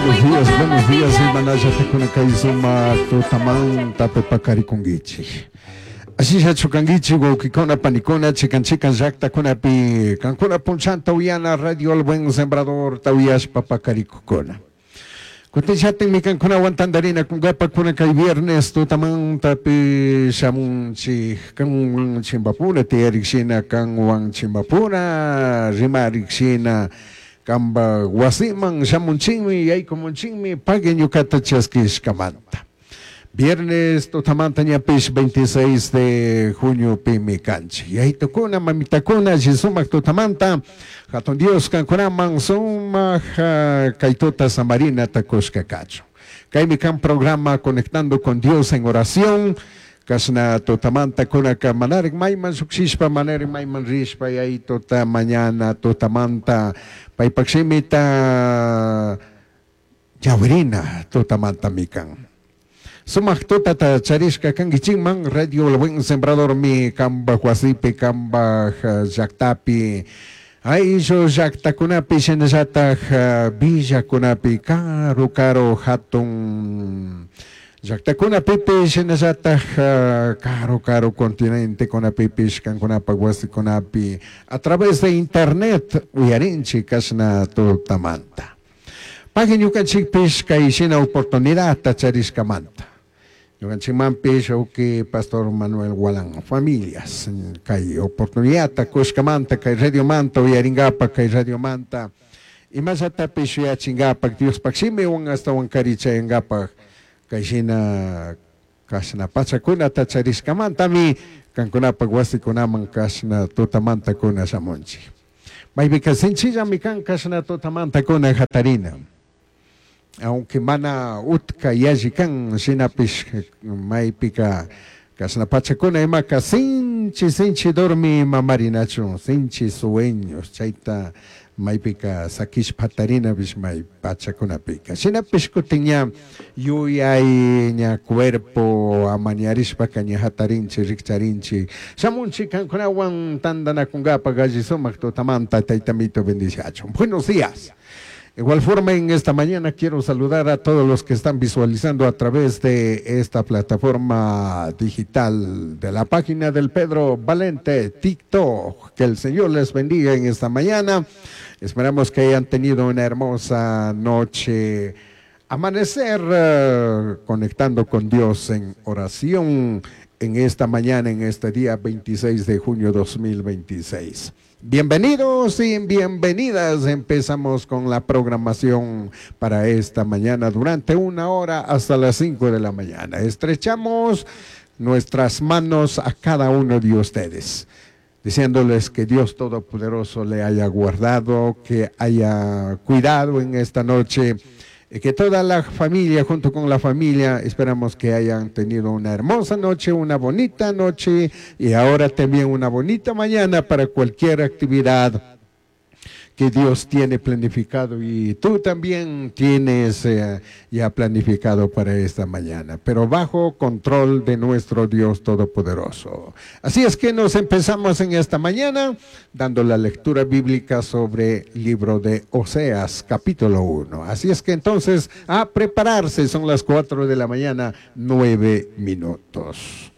buenos días, hermanas, con Kaizuma, Totaman, Tapepakari Kongichi. Así se ha hecho Kangichi, Wokikona, Panicona, Chican, Jacta, Konapi, Cancuna, Ponchanta, Uyana, Radio El Buen Sembrador, Tauyash, Papakari Kokona. Kutishate mi Cancuna, Guantandarina, Kungapa, Kunakai Viernes, Totaman, Tapi, Shamunchi, Kanwan Chimbapura, Tiarixina, Kanwan Chimbapura, Rimarixina. Kamba Guasiman, Shamunchimi, Yaikomunchimi, Paguen Yucata Chaskish Kamanta. Viernes, Totamantaña Pish 26 de junio, Pimicanchi. Yaitokuna, Mamitakuna, Jisumak Totamanta, Haton Dios, Cancuraman, Suma, Kaitota Samarina, Takoshka Cacho. Kaimikan programa Conectando con Dios en oración. Kasna Totamanta Kunaka Manarik Maiman Suksishpa Manarik Maiman Rishpa y Tota mañana Totamanta Paipakshimita Yavrina Totamanta Mikan. Sumak Tota Charishka Kangichiman Radio El Buen Sembrador Mi Kamba Huasipi Kamba Jaktapi Aisho Jakta Kunapi Shenjata Villa Kunapi Karo Hatun Yaktakuna pipish nasata caro continente con apipish con apaguasti con api a través de internet uyarinchi kasna totamanta. Pagin yukanchik pish kaishina oportunidad tacharisca manta. Yukanchiman pish que Pastor Manuel Walang familias kay oportunidad takushka manta kay radio manta uyaringapa kay radio manta. Y más atapish ya chingapa Dios paksime un hasta un caricha engapa. Kaishina kasna pachakuna tachariskamanta mi kankuna pagwasti kunaman kasna totamanta kuna samonchi. Maybe kasinchilla mi kan kasna totamanta kuna hatarina. Aunque mana utka yaji kan sinapish maipika kasna pachakuna ima sinchi dormi mamarinacho sinchi sueños chaita maipika sakish patarina bismai pachakuna pika. Sinapish kutinya yuyay nya cuerpo amaniarishpa kanya hatarinchi rikcharinchi. Samunchi kankunawan tandana kungapa gallisomak totamanta taitamito bendiciacho. Buenos días. Igual forma, en esta mañana quiero saludar a todos los que están visualizando a través de esta plataforma digital de la página del Pedro Valente, TikTok. Que el Señor les bendiga en esta mañana. Esperamos que hayan tenido una hermosa noche. Amanecer conectando con Dios en oración en esta mañana, en este día 26 de junio 2026. Bienvenidos y bienvenidas. Empezamos con la programación para esta mañana durante 1 hora hasta las 5 de la mañana. Estrechamos nuestras manos a cada uno de ustedes, diciéndoles que Dios Todopoderoso le haya guardado, que haya cuidado en esta noche, y que toda la familia, junto con la familia, esperamos que hayan tenido una hermosa noche, una bonita noche y ahora también una bonita mañana para cualquier actividad que Dios tiene planificado y tú también tienes ya planificado para esta mañana, pero bajo control de nuestro Dios Todopoderoso. Así es que nos empezamos en esta mañana dando la lectura bíblica sobre el libro de Oseas, capítulo 1. Así es que entonces a prepararse, son las 4 de la mañana, 9 minutos.